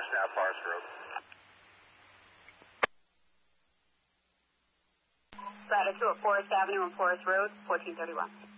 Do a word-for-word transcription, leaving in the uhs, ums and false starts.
now, Forest Road. Strata two at Forest Avenue and Forest Road, fourteen thirty-one.